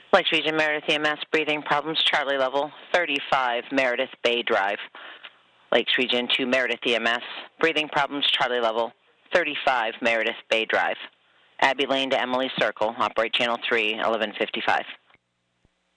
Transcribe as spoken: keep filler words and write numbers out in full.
Lakes Region Meredith E M S, breathing problems, Charlie level, thirty-five Meredith Bay Drive. Lakes Region two Meredith E M S, breathing problems, Charlie level, thirty-five Meredith Bay Drive. Abbey Lane to Emily Circle, operate channel three, eleven fifty-five.